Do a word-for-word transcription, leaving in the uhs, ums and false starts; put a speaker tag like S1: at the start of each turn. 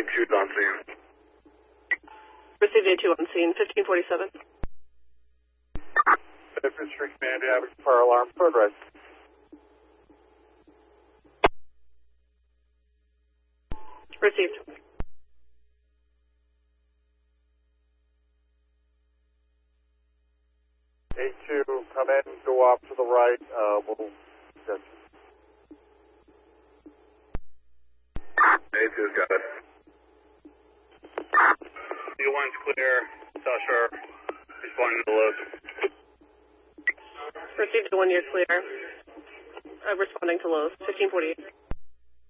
S1: two's on scene.
S2: Received A two on scene, fifteen forty-seven.
S3: Infantry Command, average fire alarm, third right.
S2: Received.
S3: A two, come in, go off to the right, uh, we'll get you.
S1: A two's got it.
S4: D one's clear, South Shore, responding to Lowe's.
S2: Received one, you're clear. Uh, responding to Lowe's, fifteen forty-eight.